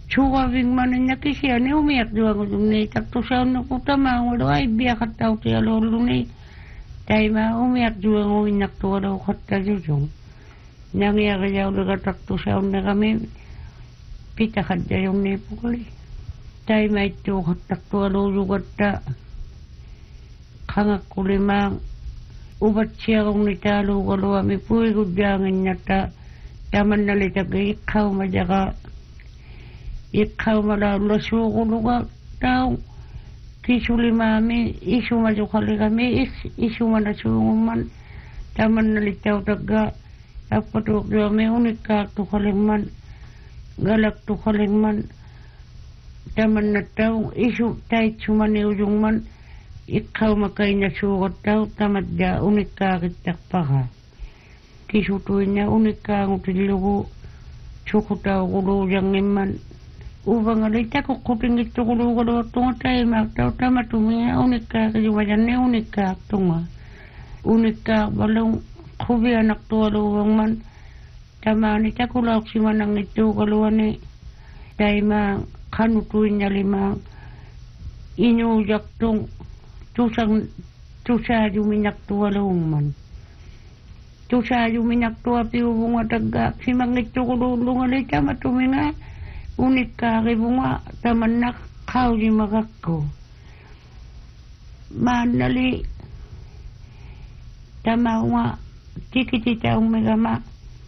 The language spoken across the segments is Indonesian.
Suwawing manan niya kasi ani umiyak doon ko doon ni takto siya na ko tama ko ay biyak at tao tiya lolo ni tayo umiyak doon ko inak to daw kata doon nangyari siya ulit takto siya na kami pitakat siya yung nipukuli tayo ito takto lolo kata kangak ko limang ubat siya kong nitalo ko lo kami puwi ko diyangin niya taman nalitag ikaw madyaga ikaw malalo sukuluga tao kisuli mami isu majukali kami isu mana sunguman taman nalitaw taga apatuk kami unikak tu kalingman galak tu kalingman taman na tao isu tay cumani ujungman ikaw makainya sukat tao tamat da unikak itakpaka kisutuin niya unikak utilugu sukutaw kulo jangiman ubang alita ko kuping ito kulo tunga tayo magtaw tama tuminga unika kajumayan ni unika tunga unika balong kubi anak tuwa luwang man tama nita kulak si manang ito kaluan ni tayo ma kanutuin niya limang inujak tung tusa juminyak tuwa luwang man tusa juminyak tuwa piubunga tagak si mang ito kulo lunga alita matuminga unik kari bunga taman na kau di magakko manali tama nga tikitita umegama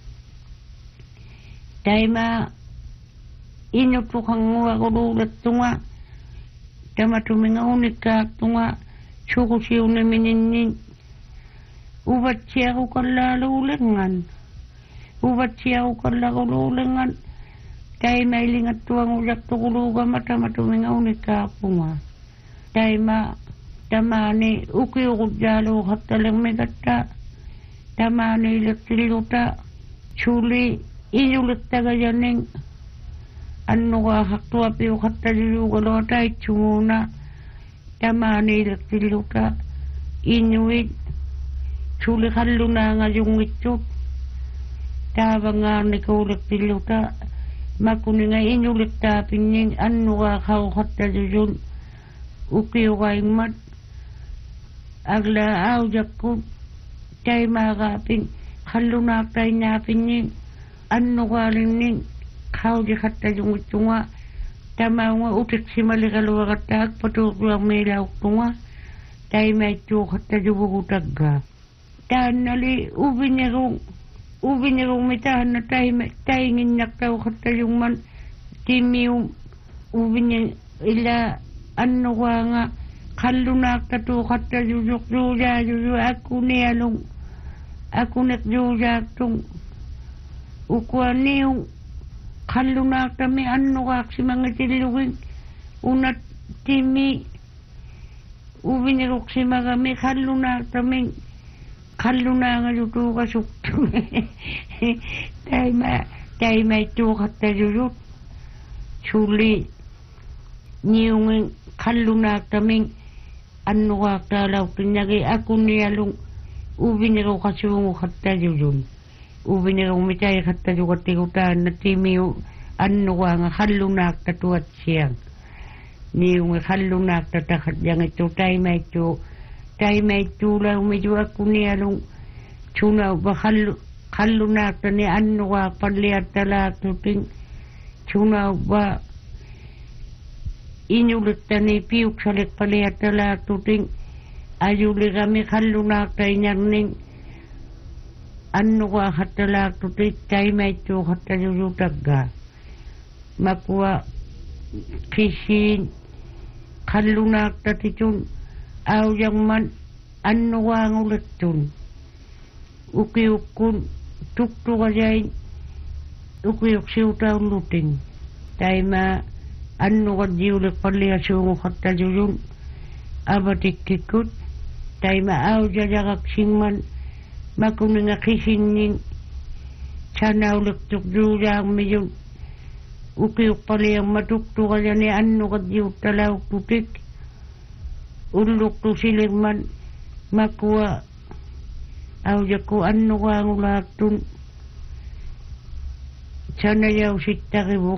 taima inupukang nga kudulat tunga tama tuminga unik ka tunga suku siya na mininin ubat siya ko kalalulengan ubat siya ko kalalulengan tayo mailingat tuwang ulak tukuluga mata matuminga unika punga. Tayo tamani uki ukut jalo hatalang megata. Tamani ilatiluta suli inulit taga yaning anu ka haktua piyo kataliluga lo tayo chumuna. Tamani ilatiluta inuit suli kaluna nga yung itut. Tabang ni ka ulit tiluta makuninga inulit tapin anu ka kaukat na yun ukiyo kayong mat agla aujak ko tayo makapin kalunak tayo napin yin anu ka rin kaudikat na yung ito nga tama nga utik si malikaluwa katag patulang may lauk to nga tayo may tukat na yung bukutag ka tahan nali ubinirong mitahan na tayo nginyak tao kata yung man timi ubinir ila ano ka nga kalunak tato kata yusuk yuja ako niyalong ako nakjuja tong ukuan niyong kalunak kami ano ka si mga tilugin unat timi ubinirok si mga may kalunak kami kaluna nga yuto ka sukto tayo may tukat na yuyot suli niyong kaluna kaming ano ka talaw pinyagi ako niyalong ubiniro ka sungo kata yuyun ubiniro mitay kata yukat tikutan na timi ano ka nga kaluna katuat siyang niyong kaluna katakat yang ito tayo may tukat tayo may tula medyo ako niya nung tuna ba kalu natin ni ano ka panliat talaga ting tuna ba inulit na ni piyuk salik panliat talaga ting ayuli kami kalu natin niya ning ano ka katalaga ting tayo may tu katalulutag ka makuha kisin kalu natin itong aw yang man anu wang ulit tun ukiukun tuktu kajain ukiuk siuta ulutin tayo ma anu kajiulik palia sungu kata juyun abatikikut tayo ma aw jajagak singman makuninga kisinin sana ulit tukjuyang miyun ukiuk palia matuktu kajani anu kajiut talaw tutik uluk tu silirman makuha aw jaku anu ka ngulatun sana yaw sitakibuk